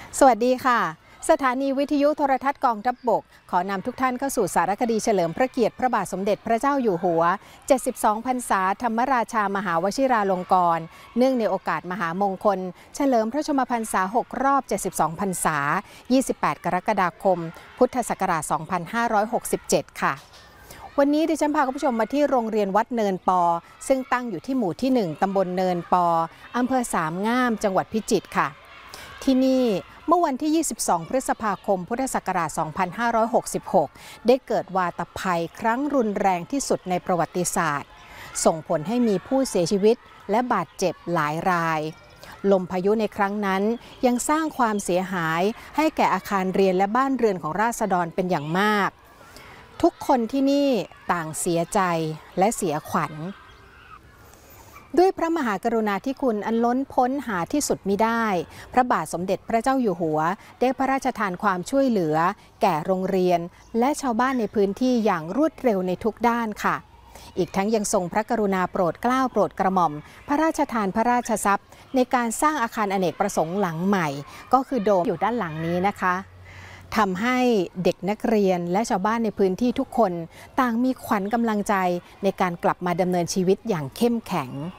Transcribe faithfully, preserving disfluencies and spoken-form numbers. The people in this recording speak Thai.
สวัสดีค่ะสถานีวิทยุโทรทัศน์กองทัพบกขอนำทุกท่านเข้าสู่สารคดีเฉลิมพระเกียรติพระบาทสมเด็จพระเจ้าอยู่หัวเจ็ดสิบสองพรรษาธรรมราชามหาวชิราลงกรณ์เนื่องในโอกาสมหามงคลเฉลิมพระชนมพรรษาหกรอบเจ็ดสิบสองพรรษายี่สิบแปดกรกฎาคมพุทธศักราชสองพันห้าร้อยหกสิบเจ็ดค่ะวันนี้ดิฉันพาคุณผู้ชมมาที่โรงเรียนวัดเนินปอซึ่งตั้งอยู่ที่หมู่ที่หนึ่งตำบลเนินปออำเภอสามงามจังหวัดพิจิตรค่ะที่นี่เมื่อวันที่ยี่สิบสองพฤษภาคมพุทธศักราชสองพันห้าร้อยหกสิบหกได้เกิดวาตภัยครั้งรุนแรงที่สุดในประวัติศาสตร์ส่งผลให้มีผู้เสียชีวิตและบาดเจ็บหลายรายลมพายุในครั้งนั้นยังสร้างความเสียหายให้แก่อาคารเรียนและบ้านเรือนของราษฎรเป็นอย่างมากทุกคนที่นี่ต่างเสียใจและเสียขวัญด้วยพระมหากรุณาธิคุณอันล้นพ้นหาที่สุดมิได้พระบาทสมเด็จพระเจ้าอยู่หัวได้พระราชทานความช่วยเหลือแก่โรงเรียนและชาวบ้านในพื้นที่อย่างรวดเร็วในทุกด้านค่ะอีกทั้งยังทรงพระกรุณาโปรดเกล้าโปรดกระหม่อมพระราชทานพระราชทรัพย์ในการสร้างอาคารอเนกประสงค์หลังใหม่ก็คือโดมอยู่ด้านหลังนี้นะคะทำให้เด็กนักเรียนและชาวบ้านในพื้นที่ทุกคนต่างมีขวัญกำลังใจในการกลับมาดำเนินชีวิตอย่างเข้มแข็ง